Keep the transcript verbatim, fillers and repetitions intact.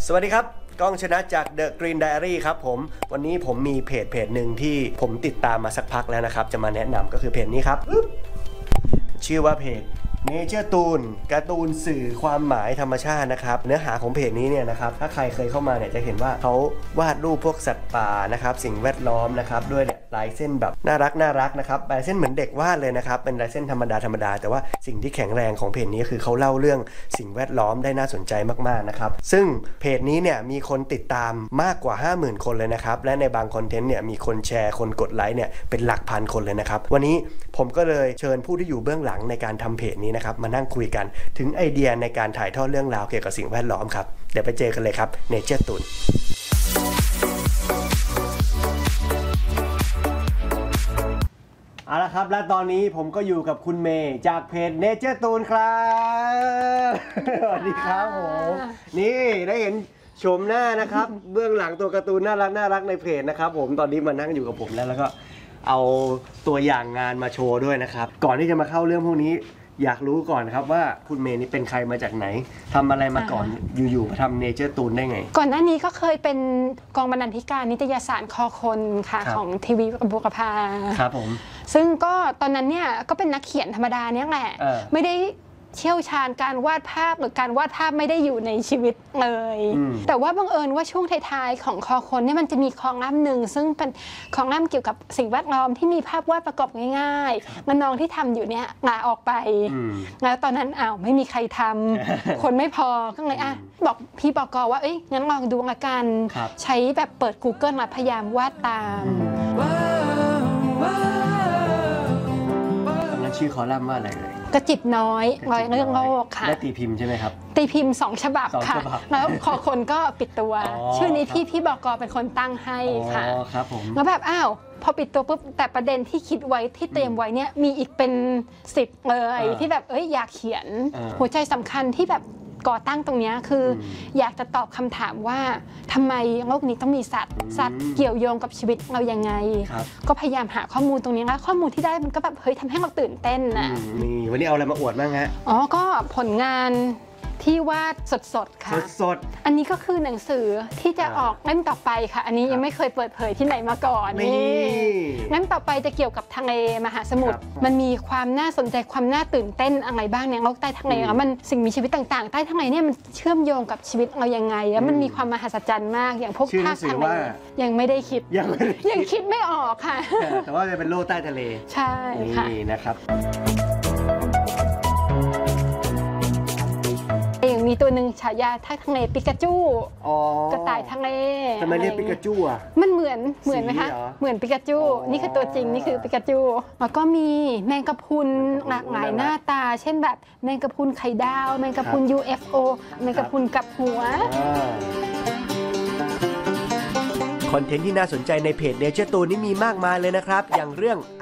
สวัสดีครับก้องชนะจาก The Green Diary ครับผมวันนี้ผมมีเพจเพจหนึ่งที่ผมติดตามมาสักพักแล้วนะครับจะมาแนะนำก็คือเพจนี้ครับชื่อว่าเพจเนเจอร์ตูนการ์ตูนสื่อความหมายธรรมชาตินะครับเนื้อหาของเพจนี้เนี่ยนะครับถ้าใครเคยเข้ามาเนี่ยจะเห็นว่าเขาวาดรูปพวกสัตว์ป่านะครับสิ่งแวดล้อมนะครับด้วยลายเส้นแบบน่ารักน่ารักนะครับลายเส้นเหมือนเด็กวาดเลยนะครับเป็นลายเส้นธรรมดาธรรมดาแต่ว่าสิ่งที่แข็งแรงของเพจนี้คือเขาเล่าเรื่องสิ่งแวดล้อมได้น่าสนใจมากๆนะครับซึ่งเพจนี้เนี่ยมีคนติดตามมากกว่า ห้าหมื่น คนเลยนะครับและในบางคอนเทนต์เนี่ยมีคนแชร์คนกดไลค์เนี่ยเป็นหลักพันคนเลยนะครับวันนี้ผมก็เลยเชิญผู้ที่อยู่เบื้องหลังในการทำเพจนี้นะครับมานั่งคุยกันถึงไอเดียในการถ่ายทอดเรื่องราวเกี่ยวกับสิ่งแวดล้อมครับเดี๋ยวไปเจอกันเลยครับเนเจอร์ตูนเอาละครับและตอนนี้ผมก็อยู่กับคุณเมย์จากเพจเนเจอร์ตูนครับสวัสดีครับผมนี่ได้เห็นชมหน้านะครับเบื้องหลังตัวการ์ตูนน่ารักน่ารักในเพจนะครับผมตอนนี้มานั่งอยู่กับผมแล้วแล้วก็เอาตัวอย่างงานมาโชว์ด้วยนะครับก่อนที่จะมาเข้าเรื่องพวกนี้อยากรู้ก่อนครับว่าคุณเมย์นี่เป็นใครมาจากไหนทำอะไรมาก่อนอยู่ๆมาทำเนเจอร์ตูนได้ไงก่อนหน้านี้ก็เคยเป็นกองบรรณาธิการนิตยสารคอคนค่ะของทีวีบุรพาครับผมซึ่งก็ตอนนั้นเนี่ยก็เป็นนักเขียนธรรมดาเนี่ยแหละไม่ได้เชี่ยวชาญการวาดภาพหรือการวาดภาพไม่ได้อยู่ในชีวิตเลยแต่ว่าบังเอิญว่าช่วงท้ายๆของคอคนเนี่ยมันจะมีคอลัมน์หนึ่งซึ่งเป็นคอลัมน์เกี่ยวกับสิ่งแวดล้อมที่มีภาพวาดประกอบง่ายๆมันน้องที่ทำอยู่เนี่ยลาออกไปแล้วตอนนั้นอ้าวไม่มีใครทำคนไม่พอก็เลยอ่ะบอกพี่บก.ว่าเอ้ยงั้นลองดูละกันใช้แบบเปิด Google มาพยายามวาดตามแล้วชื่อคอลัมน์ว่าอะไรเลยกระจิบน้อยร้อยเรื่องโลกค่ะได้ตีพิมพ์ใช่ไหมครับตีพิมพ์สองฉบับค่ะแล้วขอคนก็ปิดตัวชื่อนี้พี่พี่บก.เป็นคนตั้งให้ค่ะครับผมแล้วแบบอ้าวพอปิดตัวปุ๊บแต่ประเด็นที่คิดไว้ที่เตรียมไว้เนี่ยมีอีกเป็นสิบเลยที่แบบเอ้ยอยากเขียนหัวใจสำคัญที่แบบก่อตั้งตรงนี้คืออยากจะตอบคำถามว่าทำไมโลกนี้ต้องมีสัตว์สัตว์เกี่ยวโยงกับชีวิตเรายังไงก็พยายามหาข้อมูลตรงนี้แล้วข้อมูลที่ได้มันก็แบบเฮ้ยทำให้เราตื่นเต้นนะนี่วันนี้เอาอะไรมาอวดบ้างฮะอ๋อก็ผลงานที่วาดสดๆค่ะสดๆอันนี้ก็คือหนังสือที่จะออกเล่มต่อไปค่ะอันนี้ยังไม่เคยเปิดเผยที่ไหนมาก่อนนี่เล่มต่อไปจะเกี่ยวกับทะเลมหาสมุทรมันมีความน่าสนใจความน่าตื่นเต้นอะไรบ้างในโลกใต้ทะเลแล้วมันสิ่งมีชีวิตต่างๆใต้ทะเลเนี่ยมันเชื่อมโยงกับชีวิตเรายังไงแล้วมันมีความมหัศจรรย์มากอย่างพวกภาพทะเลยังไม่ได้คิดยังยังคิดไม่ออกค่ะแต่ว่าจะเป็นโลกใต้ทะเลใช่ค่ะนี่นะครับมีตัวหนึ่งฉายาท่าทะเลปิกาจูกระต่ายทะเลทำไมเรียกปิกาจูอ่ะมันเหมือนเหมือนไหมคะเหมือนปิกาจูนี่คือตัวจริงนี่คือปิกาจูแล้วก็มีแมงกะพรุนหลากหลายหน้าตาเช่นแบบแมงกะพรุนไข่ดาวแมงกะพรุน ยู เอฟ โอ แมงกะพรุนกับหัวคอนเทนต์ที่น่าสนใจในเพจเนเจอร์ตูนนี่มีมากมายเลยนะครับอย่างเรื่อง